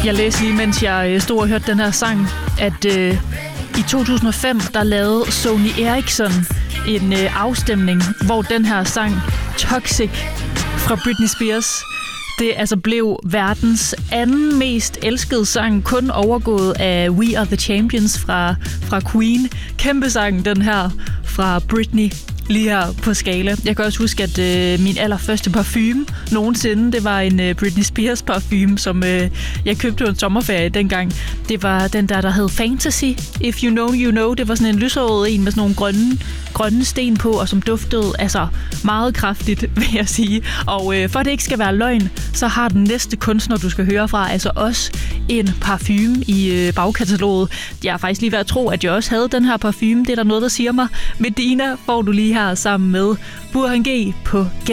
Jeg læste lige, mens jeg stod og hørte den her sang, at i 2005, der lavede Sony Ericsson en afstemning, hvor den her sang Toxic fra Britney Spears, det altså blev verdens anden mest elskede sang, kun overgået af We Are The Champions fra Queen. Kæmpe sang, den her fra Britney. Lige her på skala. Jeg kan også huske, at min allerførste parfume nogensinde, det var en Britney Spears parfume, som jeg købte på en sommerferie dengang. Det var den der hed Fantasy. If you know, you know. Det var sådan en lyshåret en med sådan nogle grønne sten på, og som duftede altså meget kraftigt, vil jeg sige. Og for at det ikke skal være løgn, så har den næste kunstner, du skal høre fra, altså også en parfume i bagkataloget. Jeg er faktisk lige ved at tro, at jeg også havde den her parfume. Det er der noget, der siger mig. Medina får du lige her sammen med Burhan G på